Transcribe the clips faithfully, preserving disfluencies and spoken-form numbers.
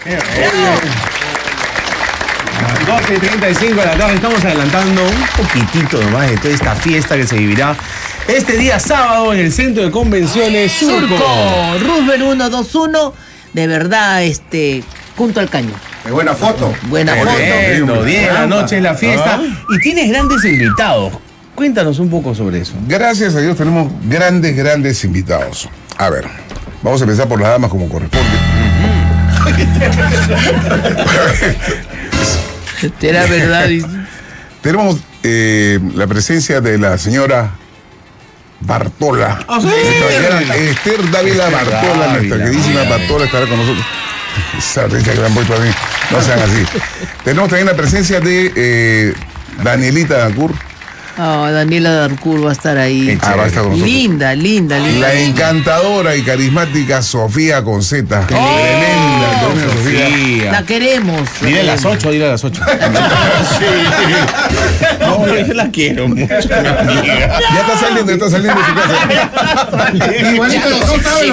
doce y treinta y cinco de la tarde, estamos adelantando un poquitito nomás de toda esta fiesta que se vivirá este día sábado en el Centro de Convenciones Surco. Surco, Roosevelt ciento veintiuno, de verdad, este, junto al caño. Qué buena foto. Buena foto. Tremendo, diez de la noche es la fiesta. ¿Ah? Y tienes grandes invitados. Cuéntanos un poco sobre eso. Gracias a Dios tenemos grandes, grandes invitados. A ver, vamos a empezar por las damas como corresponde. Será verdad. Tenemos eh, la presencia de la señora Bartola. ¿Ah, sí? Nuestra Esther Dávila Bartola, nuestra queridísima Bartola estará con nosotros. Esa fecha que me han puesto a mí, no sean así. Tenemos también la presencia de eh, Danielita Dancur. Oh, Daniela Darcourt va a estar ahí. Ah, va a estar con nosotros. Linda, linda, linda. La encantadora y carismática Sofía con Z. Tremenda, tremenda Sofía. Sofía. La queremos. Dile a las ocho, dile a las ocho. No, yo la quiero mucho. Ya está saliendo, ya está saliendo de su casa. Igualito los dos saben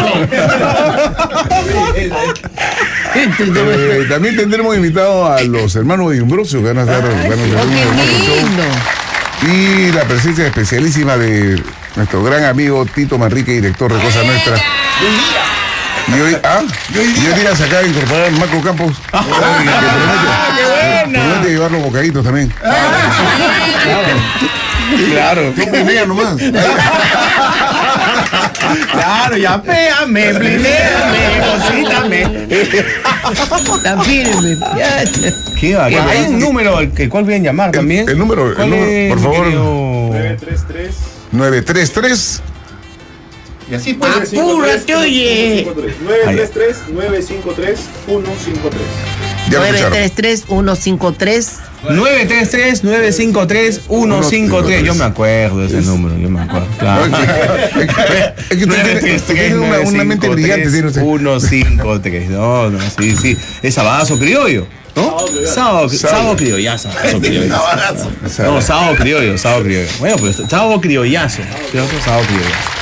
lo Eh, también tendremos invitado a los hermanos de Imbrosio que van a estar. Van a hacer Oh, un qué hermoso show. lindo. Y la presencia especialísima de nuestro gran amigo Tito Manrique, director de Cosa Nuestra. Y hoy, ah, y hoy día se acaba de incorporar Marco Campos. Que promete, promete llevar los bocaditos también. Claro. Tú primero nomás. Claro, ya péame, blinéame, cosítame. Tan firme. Ya. ¿Qué va? Hay un número al que cual pueden llamar también. El número, el ¿Cuál número, es, por mi favor. querido? nueve tres tres. nueve tres tres. Y así puedes. Apúrate, oye. nueve tres tres, nueve cinco tres, uno cinco tres. Ya lo nueve escucharon. tres tres, uno cinco tres. nueve tres tres, nueve cinco tres, uno cinco tres. Yo me acuerdo de ese número, yo me acuerdo. Claro. Es que usted tiene- usted tiene una, una mente brillante, tiene usted. uno cinco tres. No, no, sí, sí. Es sabadazo criollo, ¿no? Sábado, sábado criollazo. Sábado criollo. No, sábado criollo, sábado criollo. Bueno, pues sábado criollazo. Sábado criollazo.